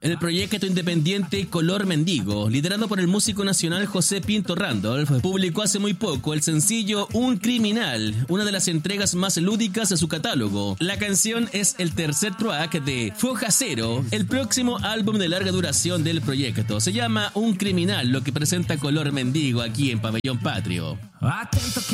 El proyecto independiente Color Mendigo, liderado por el músico nacional José Pinto Randolph, publicó hace muy poco el sencillo Un Criminal, una de las entregas más lúdicas de su catálogo. La canción es el tercer track de Foja Cero, el próximo álbum de larga duración del proyecto. Se llama Un Criminal, lo que presenta Color Mendigo aquí en Pabellón Patrio.